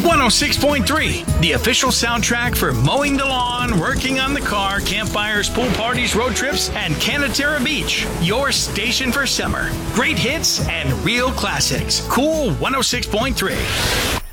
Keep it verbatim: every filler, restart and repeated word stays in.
one oh six point three, the official soundtrack for mowing the lawn, working on the car, campfires, pool parties, road trips, and Canatera Beach. Your station for summer. Great hits and real classics. Cool one oh six point three.